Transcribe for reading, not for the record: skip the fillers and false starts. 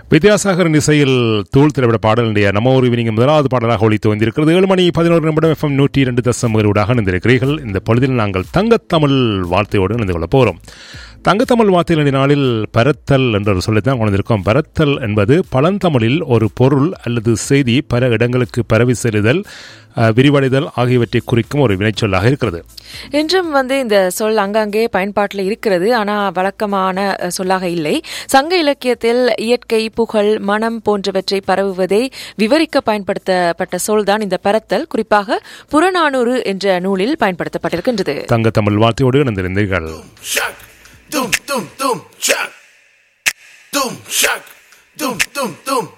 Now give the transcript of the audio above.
வித்யாசாகரின் இசையில் தூள் திரைப்பட பாடலுடைய நம்ம ஒரு வினிங்க முதலாவது பாடலாக ஒழித்து வந்திருக்கிறது. 7:11 FM 102.7 இணைந்திருக்கிறீர்கள். இந்த பொழுதில் நாங்கள் தங்கத்தமிழ் வார்த்தையோடு இணைந்து கொள்ள போகிறோம். தங்கத்தமிழ் வார்த்தைகளின் நாளில் பரத்தல் என்ற ஒரு சொல்லித்தான் கொண்டிருக்கோம். பரத்தல் என்பது பழந்தமிழில் ஒரு பொருள் அல்லது செய்தி பல இடங்களுக்கு பரவி செல்லுதல், விரிவடைதல் ஆகியவற்றை குறிக்கும் ஒரு வினைச்சொல்லாக இருக்கிறது. இன்றும் இந்த சொல் அங்கங்கே பயன்பாட்டில் இருக்கிறது. ஆனால் வழக்கமான சொல்லாக இல்லை. சங்க இலக்கியத்தில் இயற்கை, புகழ், மனம் போன்றவற்றை பரவுவதை விவரிக்க பயன்படுத்தப்பட்ட சொல் தான் இந்த பரத்தல். குறிப்பாக புறநானூறு என்ற நூலில் பயன்படுத்தப்பட்டிருக்கின்றது. தங்கத்தமிழ் வார்த்தையோடு இணைந்திருந்தீர்கள். Dum dum dum, chuck. Dum chuck. Dum dum dum.